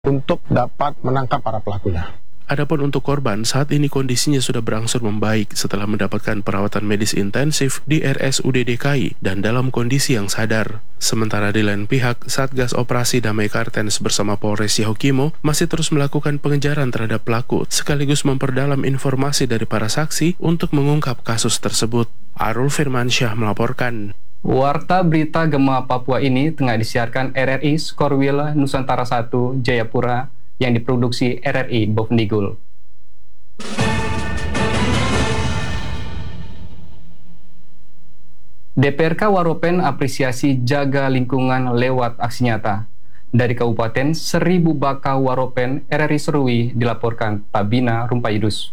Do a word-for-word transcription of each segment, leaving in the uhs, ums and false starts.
untuk dapat menangkap para pelakunya. Adapun untuk korban, saat ini kondisinya sudah berangsur membaik setelah mendapatkan perawatan medis intensif di R S U D D K I dan dalam kondisi yang sadar. Sementara di lain pihak, Satgas Operasi Damai Kartens bersama Polres Yahukimo masih terus melakukan pengejaran terhadap pelaku, sekaligus memperdalam informasi dari para saksi untuk mengungkap kasus tersebut. Arul Firmansyah melaporkan. Warta berita Gema Papua ini tengah disiarkan R R I Skorwil Nusantara satu Jayapura yang diproduksi R R I Bovendigul. D P R K Waropen apresiasi jaga lingkungan lewat aksi nyata. Dari Kabupaten Seribu Baka Waropen, R R I Serui dilaporkan Tabina Rumpaidus.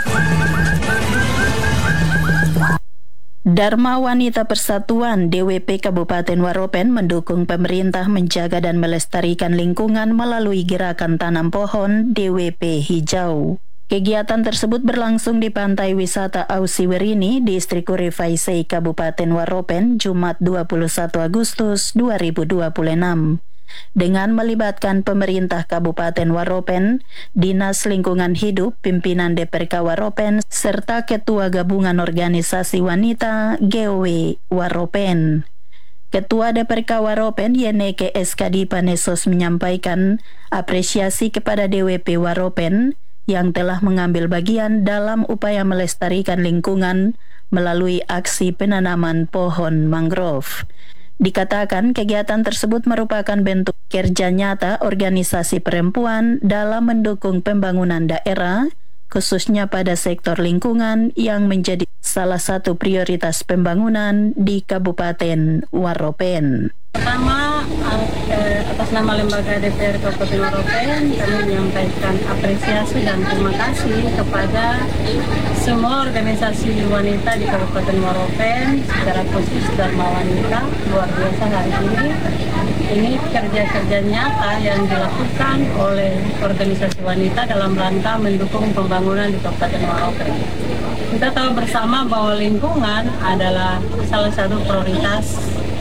Dharma Wanita Persatuan D W P Kabupaten Waropen mendukung pemerintah menjaga dan melestarikan lingkungan melalui gerakan tanam pohon D W P Hijau. Kegiatan tersebut berlangsung di Pantai Wisata Ausiwerini, Distrik Kurifaisei, Kabupaten Waropen, Jumat dua puluh satu Agustus dua ribu dua puluh enam. Dengan melibatkan pemerintah Kabupaten Waropen, Dinas Lingkungan Hidup, pimpinan D P R K Waropen, serta Ketua Gabungan Organisasi Wanita G O W Waropen. Ketua D P R K Waropen Yeneke Eskadi Panesos menyampaikan apresiasi kepada D W P Waropen yang telah mengambil bagian dalam upaya melestarikan lingkungan melalui aksi penanaman pohon mangrove. Dikatakan kegiatan tersebut merupakan bentuk kerja nyata organisasi perempuan dalam mendukung pembangunan daerah, khususnya pada sektor lingkungan yang menjadi salah satu prioritas pembangunan di Kabupaten Waropen. Pertama, eh, atas nama lembaga D P R Kabupaten Waropen, kami menyampaikan apresiasi dan terima kasih kepada semua organisasi wanita di Kabupaten Waropen, secara khusus Dharma Wanita, luar biasa hari ini. Ini kerja-kerja nyata yang dilakukan oleh organisasi wanita dalam rangka mendukung pembangunan di Kabupaten Waropen. Kita tahu bersama bahwa lingkungan adalah salah satu prioritas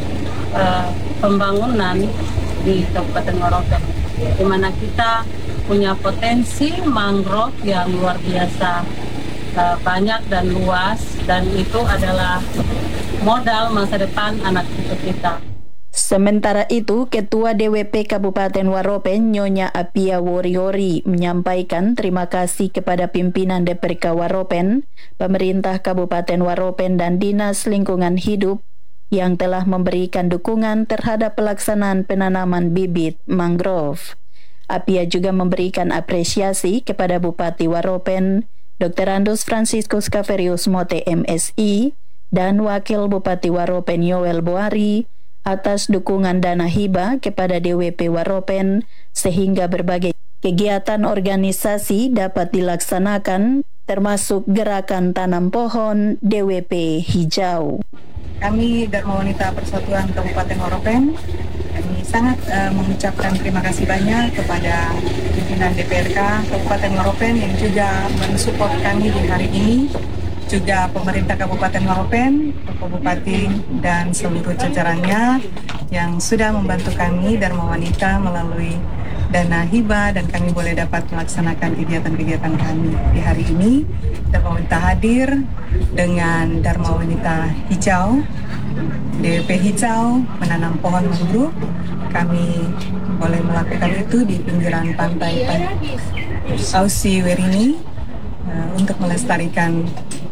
uh, pembangunan di Kabupaten Waropen, di mana kita punya potensi mangrove yang luar biasa uh, banyak dan luas, dan itu adalah modal masa depan anak cucu kita. Sementara itu, Ketua D W P Kabupaten Waropen, Nyonya Apia Woriori, menyampaikan terima kasih kepada pimpinan D P R K Waropen, pemerintah Kabupaten Waropen, dan Dinas Lingkungan Hidup yang telah memberikan dukungan terhadap pelaksanaan penanaman bibit mangrove. Apia juga memberikan apresiasi kepada Bupati Waropen, Doktor Andus Franciscus Kaverius Mote M Si, dan Wakil Bupati Waropen Yoel Boari atas dukungan dana hibah kepada D W P Waropen sehingga berbagai kegiatan organisasi dapat dilaksanakan, termasuk gerakan tanam pohon D W P Hijau. Kami Dharma Wanita Persatuan Kabupaten Waropen, kami sangat uh, mengucapkan terima kasih banyak kepada pimpinan D P R K Kabupaten Waropen yang juga mensupport kami di hari ini, juga pemerintah Kabupaten Waropen, Bapak Bupati dan seluruh jajarannya yang sudah membantu kami Dharma Wanita melalui dana hibah, dan kami boleh dapat melaksanakan kegiatan-kegiatan kami di hari ini. Dharma Wanita hadir dengan Dharma Wanita Hijau, D W P Hijau menanam pohon mangrove. Kami boleh melakukan itu di pinggiran pantai Ausiwerini uh, untuk melestarikan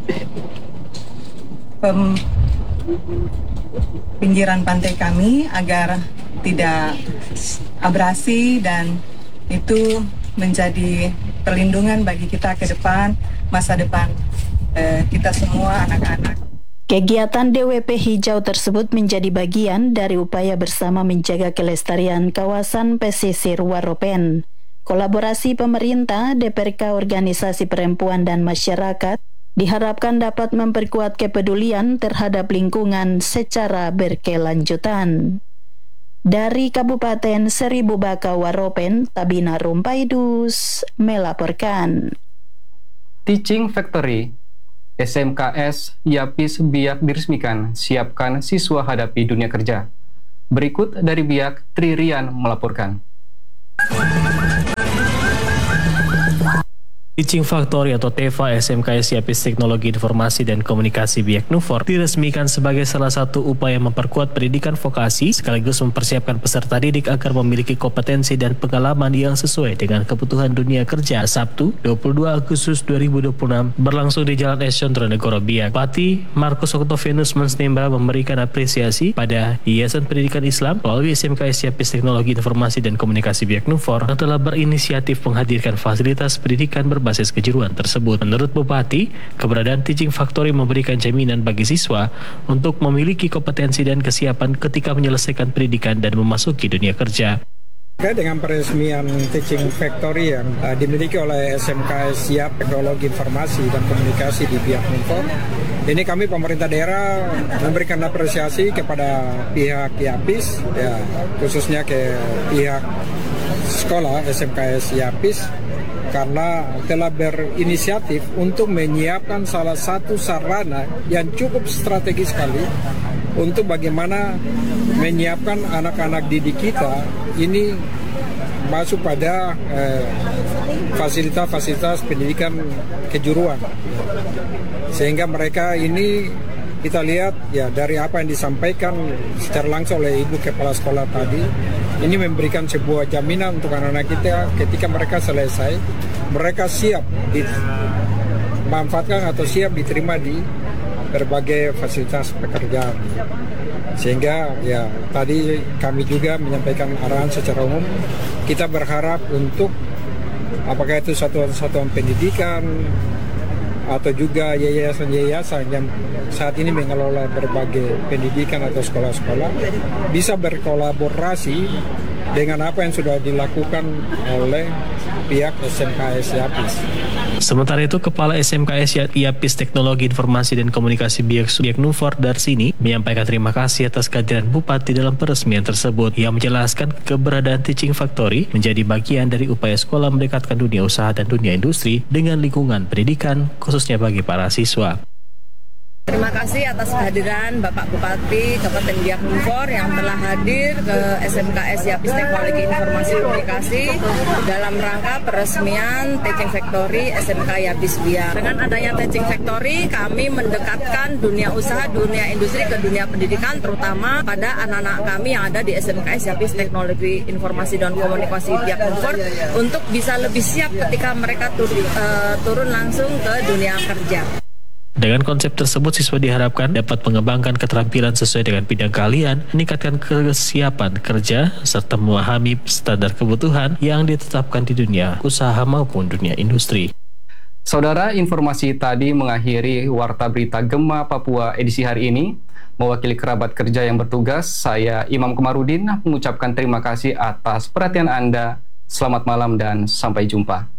pem, pinggiran pantai kami agar tidak abrasi, dan itu menjadi perlindungan bagi kita ke depan, masa depan eh, kita semua anak-anak. Kegiatan D W P Hijau tersebut menjadi bagian dari upaya bersama menjaga kelestarian kawasan pesisir Waropen. Kolaborasi pemerintah, D P R K, organisasi perempuan dan masyarakat diharapkan dapat memperkuat kepedulian terhadap lingkungan secara berkelanjutan. Dari Kabupaten Seribu Baka Waropen, Tabina Rumpaidus melaporkan. Teaching Factory S M K S Yapis Biak diresmikan, siapkan siswa hadapi dunia kerja. Berikut dari Biak, Tri Rian melaporkan. Teaching Factory atau T E F A S M K S Yapis Teknologi Informasi dan Komunikasi Biak Numfor diresmikan sebagai salah satu upaya memperkuat pendidikan vokasi sekaligus mempersiapkan peserta didik agar memiliki kompetensi dan pengalaman yang sesuai dengan kebutuhan dunia kerja. Sabtu, dua puluh dua Agustus dua ribu dua puluh enam berlangsung di Jalan Es Condronegoro Biak. Bupati Markus Octavianus Mensnembra memberikan apresiasi pada Yayasan Pendidikan Islam melalui S M K S Yapis Teknologi Informasi dan Komunikasi Biak Numfor yang telah berinisiatif menghadirkan fasilitas pendidikan berbasis basis kejuruan tersebut. Menurut Bupati, keberadaan Teaching Factory memberikan jaminan bagi siswa untuk memiliki kompetensi dan kesiapan ketika menyelesaikan pendidikan dan memasuki dunia kerja. Terkait dengan peresmian Teaching Factory yang uh, dimiliki oleh S M K S Siap Teknologi Informasi dan Komunikasi di Biak Numfor, ini kami pemerintah daerah memberikan apresiasi kepada pihak Yapis, ya, khususnya ke pihak sekolah S M K S Yapis, karena telah berinisiatif untuk menyiapkan salah satu sarana yang cukup strategis sekali untuk bagaimana menyiapkan anak-anak didik kita ini masuk pada eh, fasilitas-fasilitas pendidikan kejuruan, sehingga mereka ini kita lihat ya dari apa yang disampaikan secara langsung oleh Ibu Kepala Sekolah tadi, ini memberikan sebuah jaminan untuk anak-anak kita ketika mereka selesai, mereka siap dimanfaatkan atau siap diterima di berbagai fasilitas pekerjaan. Sehingga ya tadi kami juga menyampaikan arahan secara umum, kita berharap untuk apakah itu satuan-satuan pendidikan atau juga yayasan-yayasan yang saat ini mengelola berbagai pendidikan atau sekolah-sekolah bisa berkolaborasi dengan apa yang sudah dilakukan oleh pihak S M K S Yapis. Sementara itu, Kepala S M K S Yapis Teknologi Informasi dan Komunikasi Biak Numfor Darsini menyampaikan terima kasih atas kehadiran Bupati dalam peresmian tersebut. Ia menjelaskan keberadaan Teaching Factory menjadi bagian dari upaya sekolah mendekatkan dunia usaha dan dunia industri dengan lingkungan pendidikan, khususnya bagi para siswa. Terima kasih atas kehadiran Bapak Bupati Kabupaten Biak Numfor yang telah hadir ke S M K S Yapis Teknologi Informasi Komunikasi dalam rangka peresmian Teaching Factory S M K Yapis Biak. Dengan adanya Teaching Factory, kami mendekatkan dunia usaha, dunia industri ke dunia pendidikan, terutama pada anak-anak kami yang ada di S M K S Yapis Teknologi Informasi dan Komunikasi Biak Numfor untuk bisa lebih siap ketika mereka tur, uh, turun langsung ke dunia kerja. Dengan konsep tersebut, siswa diharapkan dapat mengembangkan keterampilan sesuai dengan bidang keahlian, meningkatkan kesiapan kerja, serta memahami standar kebutuhan yang ditetapkan di dunia usaha maupun dunia industri. Saudara, informasi tadi mengakhiri Warta Berita Gema Papua edisi hari ini. Mewakili kerabat kerja yang bertugas, saya Imam Komarudin mengucapkan terima kasih atas perhatian Anda. Selamat malam dan sampai jumpa.